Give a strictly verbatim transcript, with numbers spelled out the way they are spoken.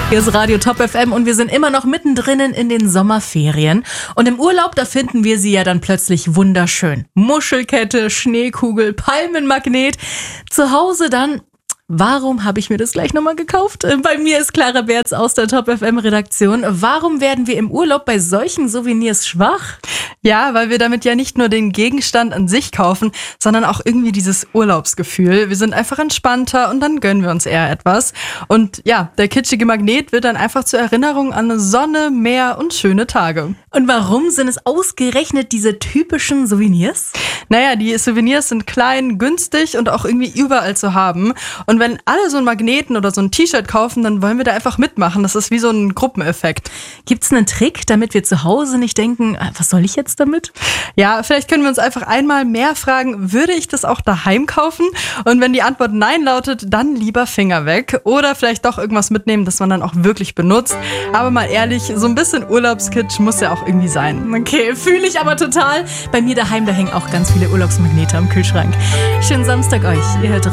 Hier ist Radio Top F M und wir sind immer noch mittendrin in den Sommerferien. Und im Urlaub, da finden wir sie ja dann plötzlich wunderschön. Muschelkette, Schneekugel, Palmenmagnet. Zu Hause dann... Warum habe ich mir das gleich nochmal gekauft? Bei mir ist Clara Berz aus der Top F M-Redaktion. Warum werden wir im Urlaub bei solchen Souvenirs schwach? Ja, weil wir damit ja nicht nur den Gegenstand an sich kaufen, sondern auch irgendwie dieses Urlaubsgefühl. Wir sind einfach entspannter und dann gönnen wir uns eher etwas. Und ja, der kitschige Magnet wird dann einfach zur Erinnerung an Sonne, Meer und schöne Tage. Und warum sind es ausgerechnet diese typischen Souvenirs? Naja, die Souvenirs sind klein, günstig und auch irgendwie überall zu haben. Und wenn alle so einen Magneten oder so ein T-Shirt kaufen, dann wollen wir da einfach mitmachen. Das ist wie so ein Gruppeneffekt. Gibt's einen Trick, damit wir zu Hause nicht denken, was soll ich jetzt damit? Ja, vielleicht können wir uns einfach einmal mehr fragen, würde ich das auch daheim kaufen? Und wenn die Antwort Nein lautet, dann lieber Finger weg. Oder vielleicht doch irgendwas mitnehmen, das man dann auch wirklich benutzt. Aber mal ehrlich, so ein bisschen Urlaubskitsch muss ja auch irgendwie sein. Okay, fühle ich aber total. Bei mir daheim, da hängen auch ganz viele Urlaubsmagnete am Kühlschrank. Schönen Samstag euch. Ihr hört